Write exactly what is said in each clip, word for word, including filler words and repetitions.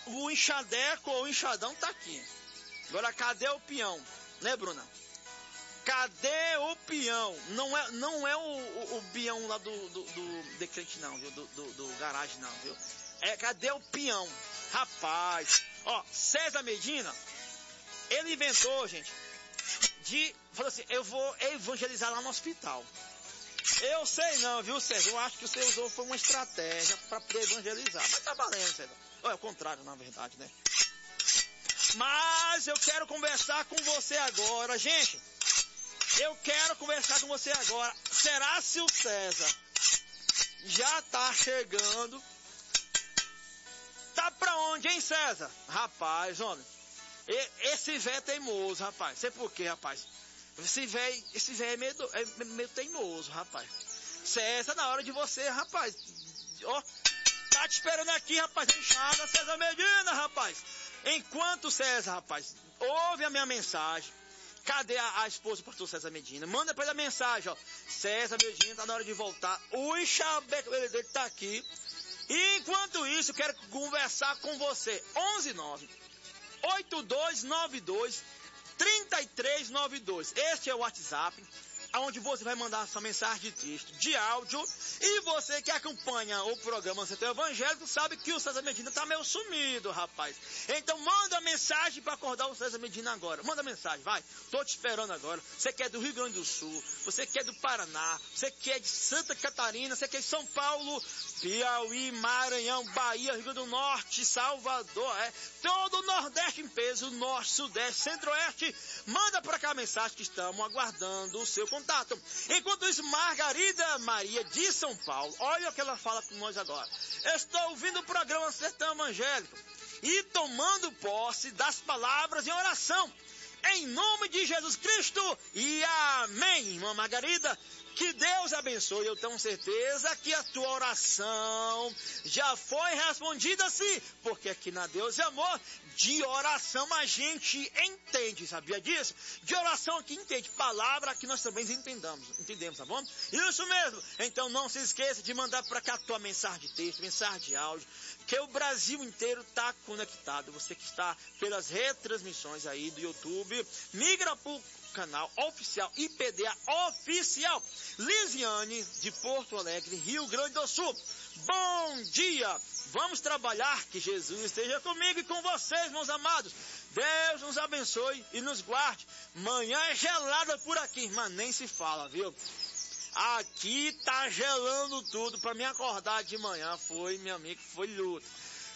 o enxadeco ou o enxadão tá aqui. Agora, cadê o peão? Né, Bruna? Cadê o peão? Não é, não é o, o, o peão lá do, do, do decrente, não, viu? Do, do, do garagem, não, viu? É, cadê o peão? Rapaz, ó, César Medina, ele inventou, gente, de, falou assim, eu vou evangelizar lá no hospital. Eu sei não, viu, César? Eu acho que você usou foi uma estratégia para poder evangelizar. Mas tá valendo, César. Ou é o contrário, na verdade, né? Mas eu quero conversar com você agora, gente. Eu quero conversar com você agora. Será se o César já tá chegando? Tá pra onde, hein, César? Rapaz, homem. Esse velho é teimoso, rapaz. Sei por quê, rapaz. Esse velho esse véio é, meio, é meio teimoso, rapaz. César, na hora de você, rapaz. Ó, tá te esperando aqui, rapaz. Enxada, César Medina, rapaz. Enquanto César, rapaz, ouve a minha mensagem. Cadê a, a esposa do pastor César Medina? Manda pra ele a mensagem, ó. César Medina tá na hora de voltar. O enxabeco dele tá aqui. E enquanto isso, eu quero conversar com você. onze nove oito dois nove dois três três nove dois. Este é o WhatsApp, onde você vai mandar sua mensagem de texto, de áudio. E você que acompanha o programa Centro Evangélico sabe que o César Medina tá meio sumido, rapaz. Então manda mensagem para acordar o César Medina agora. Manda mensagem, vai. Tô te esperando agora. Você que é do Rio Grande do Sul, você que é do Paraná, você que é de Santa Catarina, você que é de São Paulo, Piauí, Maranhão, Bahia, Rio Grande do Norte, Salvador, é. Todo o Nordeste em peso, Norte, Sudeste, Centro-Oeste. Manda para cá a mensagem que estamos aguardando o seu contato. Enquanto isso, Margarida Maria de São Paulo, olha o que ela fala com nós agora. Estou ouvindo o programa Sertão Evangélico e tomando posse das palavras em oração. Em nome de Jesus Cristo e amém, irmã Margarida. Que Deus abençoe. Eu tenho certeza que a tua oração já foi respondida, sim. Porque aqui na Deus e Amor, de oração a gente entende, sabia disso? De oração aqui entende. Palavra que nós também entendamos, entendemos, tá bom? Isso mesmo. Então não se esqueça de mandar para cá a tua mensagem de texto, mensagem de áudio, que o Brasil inteiro está conectado. Você que está pelas retransmissões aí do YouTube, migra pro canal oficial I P D A oficial. Lisiane de Porto Alegre, Rio Grande do Sul. Bom dia! Vamos trabalhar, que Jesus esteja comigo e com vocês, meus amados. Deus nos abençoe e nos guarde. Manhã é gelada por aqui, mas nem se fala, viu? Aqui tá gelando tudo. Para me acordar de manhã foi, meu amigo, foi luta.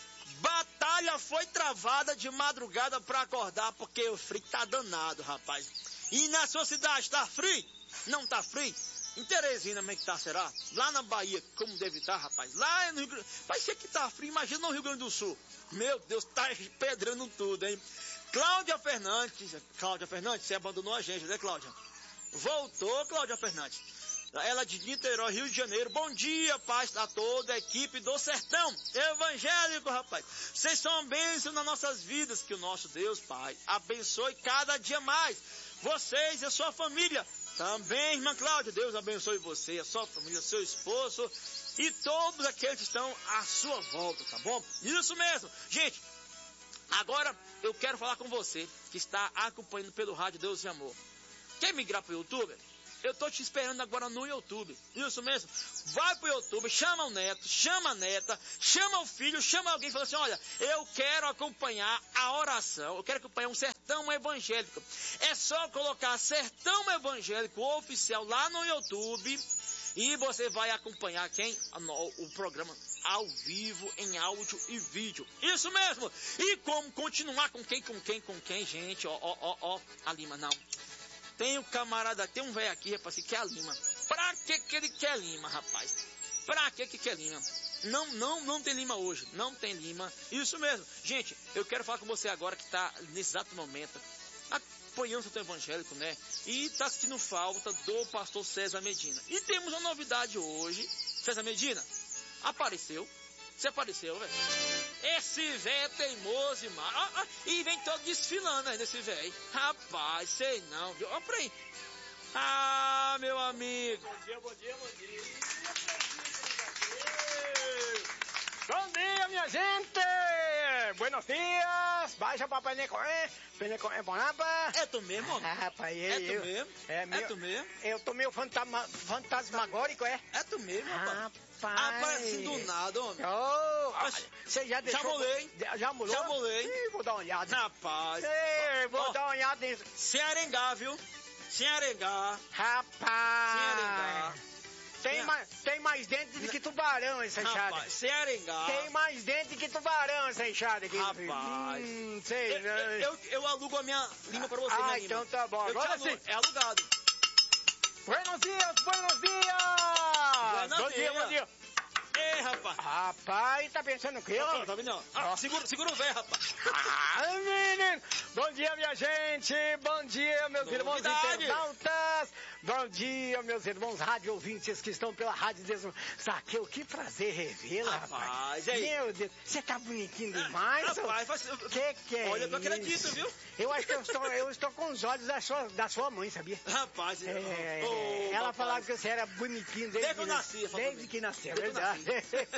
Batalha foi travada de madrugada para acordar, porque o frio tá danado, rapaz. E na sua cidade tá frio? Não tá frio? Em Teresina, como é que tá, será? Lá na Bahia, como deve estar, rapaz? Lá no Rio Grande... Vai ser que tá frio, imagina no Rio Grande do Sul. Meu Deus, tá pedrando tudo, hein? Cláudia Fernandes, Cláudia Fernandes, você abandonou a gente, né, Cláudia? Voltou, Cláudia Fernandes. Ela de Niterói, Rio de Janeiro. Bom dia, paz a toda a equipe do Sertão Evangélico, rapaz. Vocês são uma bênção nas nossas vidas. Que o nosso Deus, Pai, abençoe cada dia mais vocês e a sua família. Também, irmã Cláudia, Deus abençoe você, a sua família, seu esposo e todos aqueles que estão à sua volta, tá bom? Isso mesmo. Gente, agora eu quero falar com você que está acompanhando pelo rádio Deus e Amor. Quer migrar para o YouTube? Eu tô te esperando agora no YouTube. Isso mesmo. Vai pro YouTube, chama o neto, chama a neta, chama o filho, chama alguém e fala assim, olha, eu quero acompanhar a oração, eu quero acompanhar um Sertão Evangélico. É só colocar Sertão Evangélico Oficial lá no YouTube e você vai acompanhar quem? O programa ao vivo, em áudio e vídeo. Isso mesmo. E como continuar com quem, com quem, com quem, gente? Ó, ó, ó, ó, a Lima, não. Tem um camarada, tem um velho aqui, rapaz, que quer lima. Pra que que ele quer lima, rapaz? Pra que que quer lima? Não, não, não tem lima hoje. Não tem lima. Isso mesmo. Gente, eu quero falar com você agora que tá nesse exato momento apoiando o Sertão Evangélico, né? E tá sentindo falta do pastor César Medina. E temos uma novidade hoje. César Medina apareceu. Você apareceu, velho. Esse velho é teimoso, mano. Ah, ah, e vem todo desfilando aí nesse velho. Rapaz, sei não, viu? Olha pra aí. Ah, meu amigo. Bom dia, bom dia, bom dia. Bom dia, minha gente. buenos dias. Baixa papai Necoé. Necoé Bonapa. É tu mesmo, homem? Ah, rapaz, é, É tu eu. mesmo? É, meu, É tu mesmo? Eu tô meio fantasma, fantasmagórico, é? É tu mesmo, rapaz? Rapaz. Rapaz, assim do nada, homem. Oh, Mas você já deixou... já molei. Já molou? Já molei. Ih, vou dar uma olhada. Rapaz. Ei, vou Ó, dar uma olhada nisso. sem arengar, viu? Sem arengar. Rapaz. Sem arengar. Tem, Sem- mais, tem mais dente do que tubarão essa enxada. Rapaz, sem arengar. Tem mais dente que tubarão essa enxada aqui. Rapaz. Hum, sei, Eu, eu, eu, eu alugo a minha língua pra você, Ah, minha língua. então tá bom. Eu te Agora alugo. sim. É alugado. Buenos dias, buenos dias. Buenos bom dia, dias. bom dia. Ei, rapaz. Rapaz, tá pensando o quê, Ó, ó? tá vendo? Ó? Ah, segura, segura o véio, rapaz. Ah, menino! Bom dia, minha gente! Bom dia, meus irmãos Novidade. internautas! Bom dia, meus irmãos rádio ouvintes que estão pela Rádio Desum. Zaqueu, que prazer revê-la, rapaz! Rapaz, e aí? Meu Deus, você tá bonitinho demais, ô? Rapaz, faz... Que que é Olha, eu isso? acredito, viu? Eu acho que eu estou, eu estou com os olhos da sua, da sua mãe, sabia? Rapaz, É, ô, ela rapaz. falava que você era bonitinho desde, Desde que eu nasci, falou desde comigo. que nasceu, é Desde que eu verdade.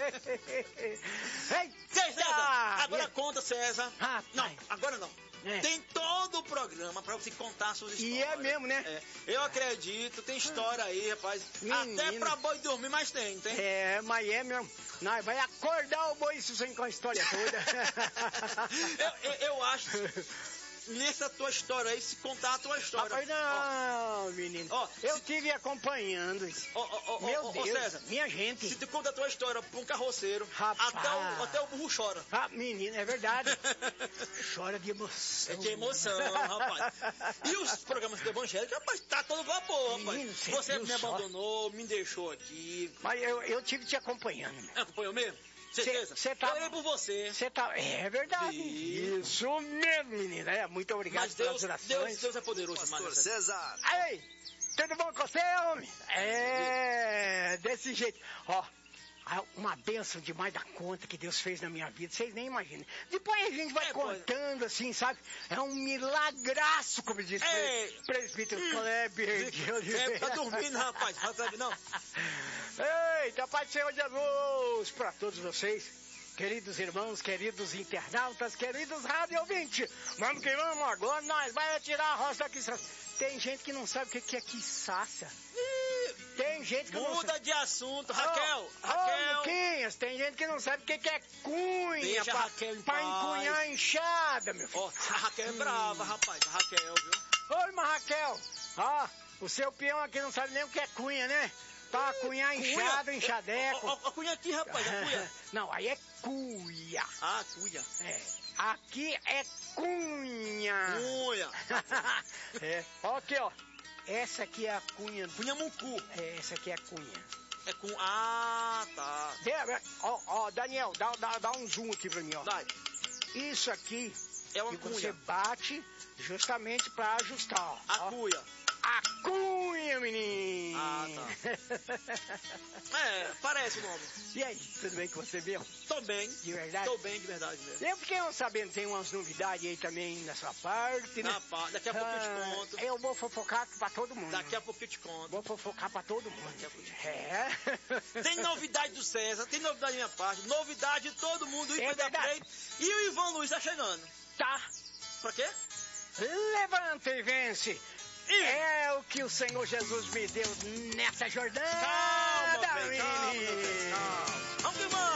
César, Eita! agora conta, César. Rapaz. Não, agora não. É. Tem todo o programa pra você contar suas histórias. E é mesmo, né? É, eu acredito, tem história aí, rapaz. Menino. Até pra boi dormir, mas tem, tem? É, mas é mesmo. Nós vai acordar o boi isso sem com a história toda. eu, eu, eu acho, nessa tua história aí, se contar a tua história. Rapaz, não, menino. Ó, eu se- tive acompanhando isso. Ó, ó, ó, Meu ó, ó, Deus, César, minha gente. se tu conta a tua história pra um carroceiro, Rapaz. até o, até o burro chora. Ah, menino, é verdade. Chora de emoção. É de emoção, rapaz. E os programas do evangélico, rapaz, tá todo vapor, rapaz. Menino, você Você viu me só? abandonou, me deixou aqui. Mas eu, eu tive te acompanhando. Meu. É, acompanhou mesmo? Certeza? cê tá- Eu orei por você. Você tá. É verdade. Sim. Isso mesmo, menino. É, muito obrigado Mas Deus, pelas orações. Deus, Deus é poderoso demais. Pastor né? César. Ei, tudo bom com você, homem? É, desse jeito. Ó, uma bênção demais da conta que Deus fez na minha vida, vocês nem imaginam. Depois a gente vai É, pois. contando assim, sabe? É um milagraço, como diz Ei. o presbítero Kleber de É, Oliveira. tá dormindo, rapaz. Sabe, não? Eita, Pai do Senhor Jesus, para todos vocês, queridos irmãos, queridos internautas, queridos rádio ouvintes. Vamos que vamos, agora nós vamos tirar a roça da quiçaça. Tem gente que não sabe o que que é quiçaça. Tem gente que não Muda sabe. de assunto, Raquel. Ô, Raquel. Luquinhas, tem gente que não sabe o que que é cunha Deixa a pra, Raquel em pra paz. encunhar a enxada, meu filho. Ó, a Raquel é brava, rapaz. A Raquel, viu? Oi, mas Raquel, ó, o seu peão aqui não sabe nem o que é cunha, né? Pra cunhar enxada, enxadeco. Ó, ó, ó, a cunha aqui, rapaz, a cunha. Não, aí é cuia. Ah, cunha. É, aqui é cunha. Cunha. É, ó aqui, ó. Essa aqui é a cunha. Cunha muncu. É, essa aqui é a cunha. É com... Ah, tá. Dê- Ó, ó, Daniel, dá, dá, dá um zoom aqui pra mim, ó. Vai. Isso aqui É uma que você cunha. bate justamente pra ajustar, ó. A Ó. cunha. A cunha, menino. Ah, tá. É, parece o nome. E aí, tudo bem com você, meu? Tô bem. De verdade? Tô bem de verdade mesmo. Eu fiquei sabendo, tem umas novidades aí também na sua parte, né? Rapaz, daqui a pouco eu te conto. Ah, eu vou fofocar pra todo mundo. Daqui a pouco eu te conto. Vou fofocar pra todo mundo. Daqui a pouco. É. Tem novidade do César, tem novidade da minha parte, novidade de todo mundo, É I P da verdade. Play. E o Ivan Luiz tá chegando. Tá. Pra quê? Levanta e vence. É o que o Senhor Jesus me deu nessa jornada, Calma, bem, calma, menino. meu bem, calma. Vamos que vamos.